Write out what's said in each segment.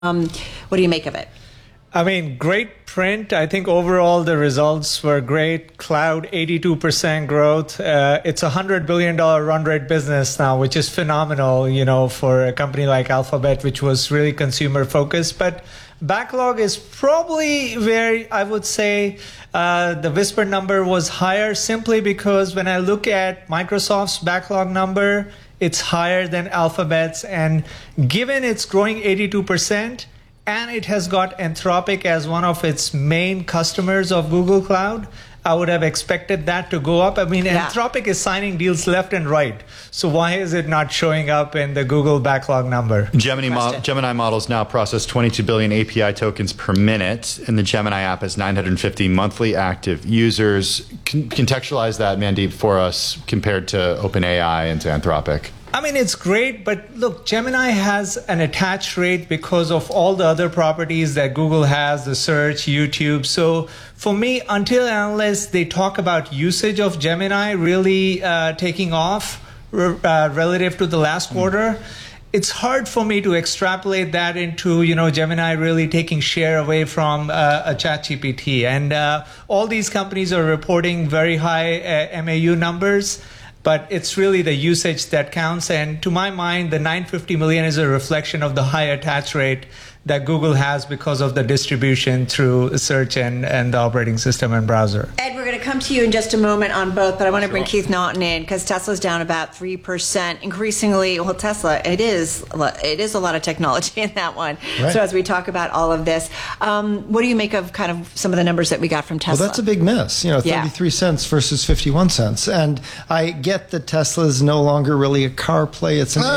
What do you make of it? I mean, great print. I think overall the results were great. Cloud, 82% growth. It's a $100 billion run rate business now, which is phenomenal, for a company like Alphabet, which was really consumer focused. But backlog is probably where I would say the Whisper number was higher, simply because when I look at Microsoft's backlog number, it's higher than Alphabet's. And given it's growing 82%, and it has got Anthropic as one of its main customers of Google Cloud, I would have expected that to go up. I mean, Anthropic is signing deals left and right. So why is it not showing up in the Google backlog number? Gemini models now process 22 billion API tokens per minute, and the Gemini app has 950 monthly active users. Contextualize that, Mandeep, for us compared to OpenAI and to Anthropic. I mean, it's great, but look, Gemini has an attach rate because of all the other properties that Google has, the search, YouTube. So for me, until and unless they talk about usage of Gemini really taking off relative to the last quarter, it's hard for me to extrapolate that into, Gemini really taking share away from a ChatGPT. And all these companies are reporting very high MAU numbers. But it's really the usage that counts. And to my mind, the 950 million is a reflection of the high attach rate that Google has because of the distribution through search and the operating system and browser. Ed, we're going to come to you in just a moment on both, but I want to bring Keith Naughton in because Tesla's down about 3%. Increasingly, well, Tesla, it is a lot of technology in that one. Right. So as we talk about all of this, what do you make of kind of some of the numbers that we got from Tesla? Well, that's a big miss, 33 cents versus 51 cents. And I get that Tesla is no longer really a car play. It's an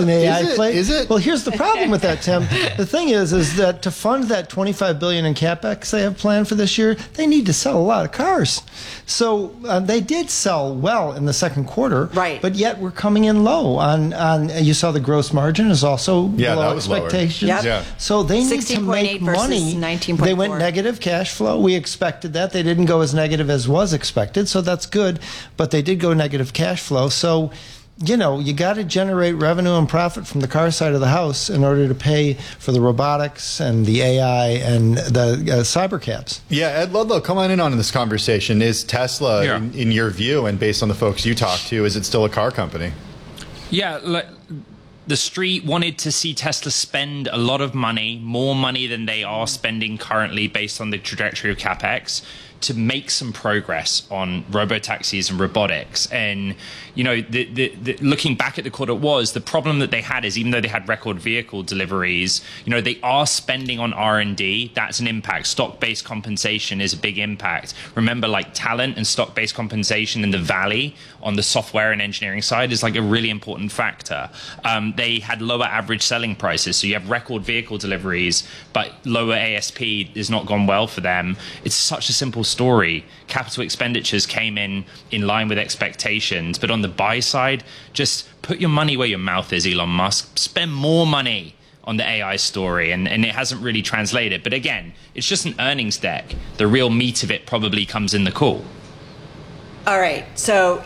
AI play. Is it? Well, here's the problem with that, Tim. The thing is that to fund that $25 billion in capex they have planned for this year, they need to sell a lot of cars. So they did sell well in the second quarter, right? But yet we're coming in low on. You saw the gross margin is also below expectations. Yep. Yeah. So they need to make money. 19.4. They went negative cash flow. We expected that. They didn't go as negative as was expected, so that's good. But they did go negative cash flow. So, you got to generate revenue and profit from the car side of the house in order to pay for the robotics and the AI and the cyber cabs. Yeah, Ed Ludlow, come on in on this conversation. Is Tesla, in your view, and based on the folks you talk to, is it still a car company? Yeah, the street wanted to see Tesla spend a lot of money, more money than they are spending currently based on the trajectory of CapEx, to make some progress on robotaxis and robotics. And, looking back at the quarter, the problem that they had is even though they had record vehicle deliveries, they are spending on R&D. That's an impact. Stock-based compensation is a big impact. Remember, talent and stock-based compensation in the Valley on the software and engineering side is a really important factor. They had lower average selling prices. So you have record vehicle deliveries, but lower ASP has not gone well for them. It's such a simple story. Capital expenditures came in line with expectations, but on the buy side, just put your money where your mouth is, Elon Musk. Spend more money on the AI story, and it hasn't really translated. But again, it's just an earnings deck. The real meat of it probably comes in the call. All right. So,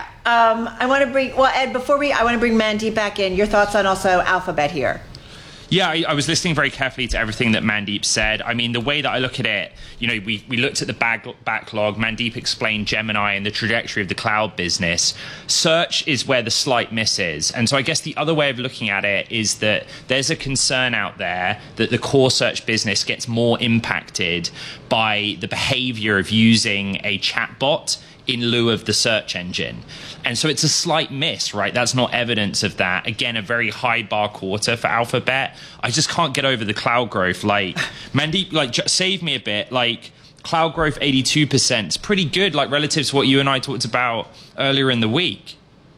I want to bring, Ed, I want to bring Mandeep back in. Your thoughts on also Alphabet here. Yeah, I was listening very carefully to everything that Mandeep said. I mean, the way that I look at it, we looked at the backlog. Mandeep explained Gemini and the trajectory of the cloud business. Search is where the slight miss is. And so I guess the other way of looking at it is that there's a concern out there that the core search business gets more impacted by the behavior of using a chatbot in lieu of the search engine. And so it's a slight miss, right? That's not evidence of that. Again, a very high bar quarter for Alphabet. I just can't get over the cloud growth. Mandeep, save me a bit. Cloud growth 82% is pretty good, relative to what you and I talked about earlier in the week.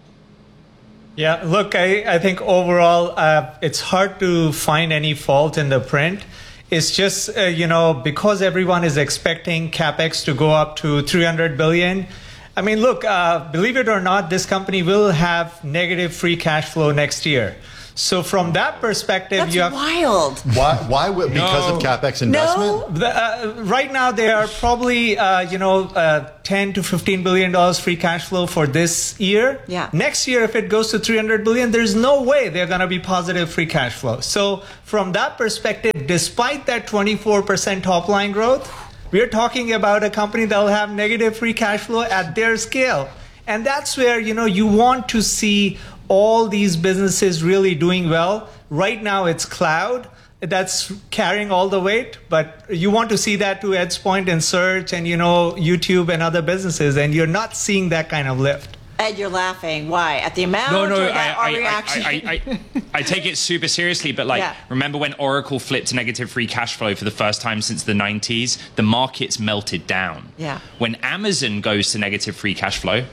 Yeah, look, I think overall, it's hard to find any fault in the print. It's just, because everyone is expecting CapEx to go up to 300 billion. I mean, look, believe it or not, this company will have negative free cash flow next year. So from that perspective, That's you have wild. Why? Because of CapEx investment? right now they are probably 10 to $15 billion free cash flow for this year. Yeah. Next year, if it goes to 300 billion, there's no way they're going to be positive free cash flow. So from that perspective, despite that 24% top line growth, we're talking about a company that will have negative free cash flow at their scale. And that's where, you want to see all these businesses really doing well. Right now it's cloud that's carrying all the weight, but you want to see that, to Ed's point, in search and, YouTube and other businesses, and you're not seeing that kind of lift. Ed, you're laughing. Why? At the amount? No, or at our reaction? I take it super seriously, but remember when Oracle flipped to negative free cash flow for the first time since the 90s? The market's melted down. Yeah. When Amazon goes to negative free cash flow,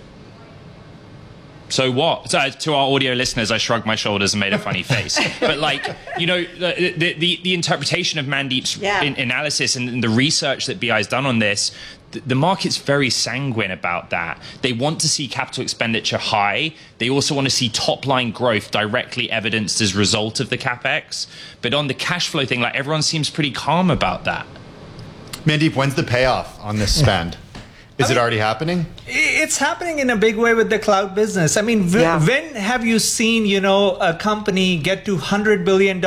so what? So, to our audio listeners, I shrugged my shoulders and made a funny face. But the interpretation of Mandeep's analysis and the research that BI has done on this, the market's very sanguine about that. They want to see capital expenditure high. They also want to see top-line growth directly evidenced as a result of the CapEx. But on the cash flow thing, everyone seems pretty calm about that. Mandeep, when's the payoff on this spend? Is it already happening? It's happening in a big way with the cloud business. I mean, when have you seen, a company get to $100 billion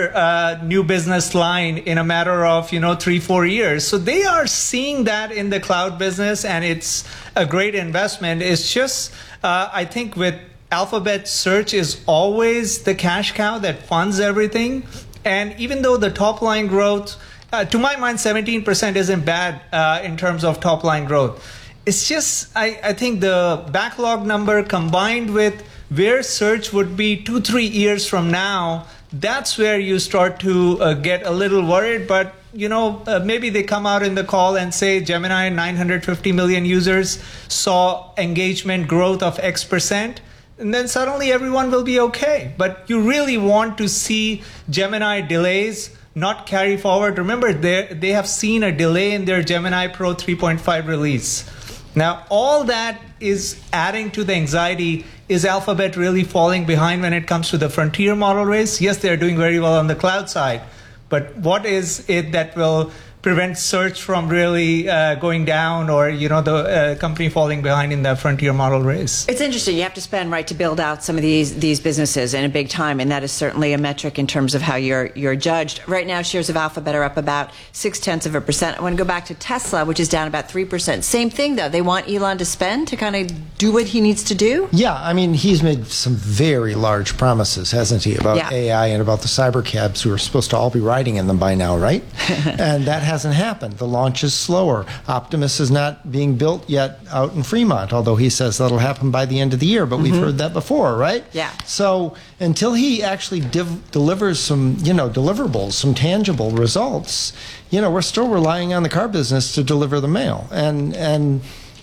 new business line in a matter of, 3-4 years? So they are seeing that in the cloud business, and it's a great investment. It's just, I think with Alphabet, search is always the cash cow that funds everything. And even though the top line growth, to my mind, 17% isn't bad in terms of top line growth. It's just, I think the backlog number combined with where search would be 2-3 years from now, that's where you start to get a little worried. But, maybe they come out in the call and say Gemini, 950 million users saw engagement growth of X%. And then suddenly everyone will be okay. But you really want to see Gemini delays not carry forward. Remember, they have seen a delay in their Gemini Pro 3.5 release. Now, all that is adding to the anxiety. Is Alphabet really falling behind when it comes to the frontier model race? Yes, they're doing very well on the cloud side. But what is it that will prevent search from really going down, or the company falling behind in the frontier model race? It's interesting. You have to spend to build out some of these businesses in a big time, and that is certainly a metric in terms of how you're judged. Right now, shares of Alphabet are up about 0.6%. I want to go back to Tesla, which is down about 3%. Same thing, though. They want Elon to spend to kind of do what he needs to do. Yeah, I mean, he's made some very large promises, hasn't he, about AI and about the cybercabs who are supposed to all be riding in them by now, right? And that hasn't happened. The launch is slower. Optimus is not being built yet out in Fremont, although he says that'll happen by the end of the year, but we've heard that before, right? Yeah. So until he actually delivers some, deliverables, some tangible results, we're still relying on the car business to deliver the mail. And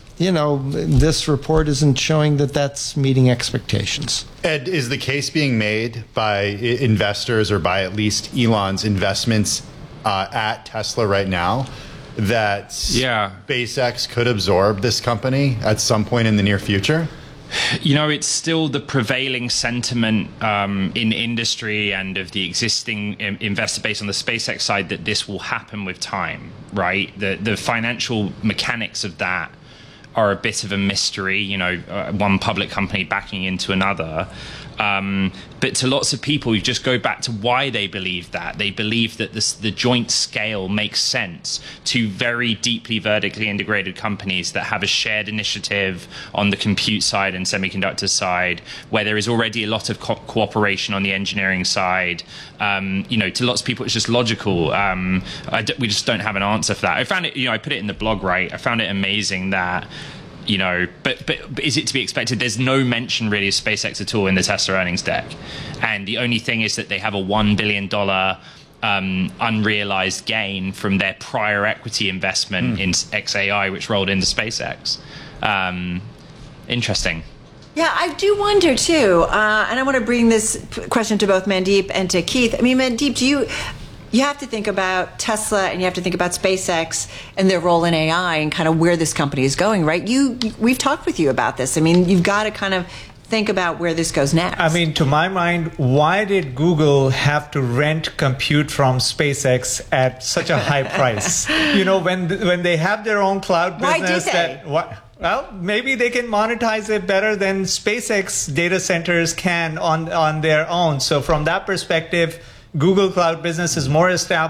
this report isn't showing that that's meeting expectations. Ed, is the case being made by investors, or by at least Elon's investments at Tesla right now, that SpaceX could absorb this company at some point in the near future? It's still the prevailing sentiment in industry and of the existing investor base on the SpaceX side that this will happen with time, right? The financial mechanics of that are a bit of a mystery, one public company backing into another. But to lots of people, you just go back to why they believe that. They believe that the joint scale makes sense to very deeply vertically integrated companies that have a shared initiative on the compute side and semiconductor side, where there is already a lot of cooperation on the engineering side. To lots of people, it's just logical. We just don't have an answer for that. I found it, I put it in the blog, right? I found it amazing that but is it to be expected? There's no mention really of SpaceX at all in the Tesla earnings deck. And the only thing is that they have a $1 billion unrealized gain from their prior equity investment in xAI, which rolled into SpaceX. Interesting. Yeah, I do wonder too, and I want to bring this question to both Mandeep and to Keith. I mean, Mandeep, you have to think about Tesla and you have to think about SpaceX and their role in AI and kind of where this company is going, right? We've talked with you about this. I mean, you've got to kind of think about where this goes next. I mean, to my mind, why did Google have to rent compute from SpaceX at such a high price? You know, when they have their own cloud business, Why did they? Well, maybe they can monetize it better than SpaceX data centers can on their own. So from that perspective, Google Cloud business is more established.